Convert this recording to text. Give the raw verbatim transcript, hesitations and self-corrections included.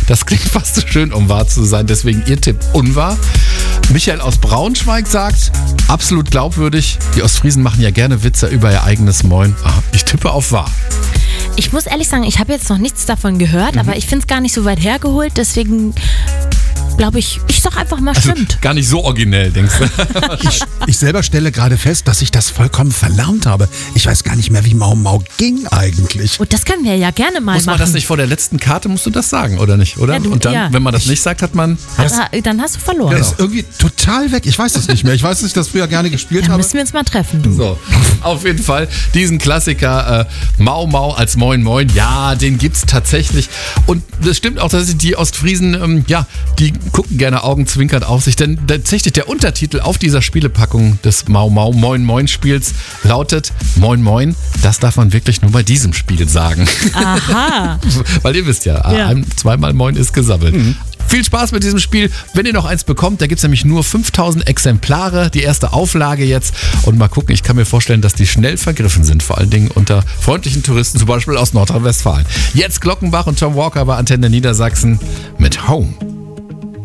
Das klingt fast zu schön, um wahr zu sein. Deswegen Ihr Tipp unwahr. Michael aus Braunschweig sagt, absolut glaubwürdig. Die Ostfriesen machen ja gerne Witze über ihr eigenes Moin. Aha, ich tippe auf wahr. Ich muss ehrlich sagen, ich habe jetzt noch nichts davon gehört, mhm. aber ich finde es gar nicht so weit hergeholt, deswegen glaube ich, ich sag einfach mal also stimmt. Gar nicht so originell, denkst du? ich, ich selber stelle gerade fest, dass ich das vollkommen verlernt habe. Ich weiß gar nicht mehr, wie Mau Mau ging eigentlich. Und das können wir ja gerne mal Muss man machen. das nicht vor der letzten Karte, musst du das sagen, oder nicht? Oder? Ja, du, Und dann, ja. wenn man das nicht sagt, hat man... Also, dann hast du verloren. Der ist irgendwie total weg. Ich weiß es nicht mehr. Ich weiß, dass ich das früher gerne gespielt Dann habe. müssen wir uns mal treffen. Du. So, auf jeden Fall diesen Klassiker äh, Mau Mau als Moin Moin, ja, den gibt's tatsächlich. Und das stimmt auch, dass die Ostfriesen, ähm, ja, die gucken gerne augenzwinkert auf sich, denn tatsächlich der Untertitel auf dieser Spielepackung des Mau Mau Moin Moin Spiels lautet Moin Moin, das darf man wirklich nur bei diesem Spiel sagen. Aha. Weil ihr wisst ja, ja. ein, zweimal Moin ist gesammelt. Mhm. Viel Spaß mit diesem Spiel. Wenn ihr noch eins bekommt, da gibt es nämlich nur fünftausend Exemplare, die erste Auflage jetzt. Und mal gucken, ich kann mir vorstellen, dass die schnell vergriffen sind, vor allen Dingen unter freundlichen Touristen, zum Beispiel aus Nordrhein-Westfalen. Jetzt Glockenbach und Tom Walker bei Antenne Niedersachsen mit Home.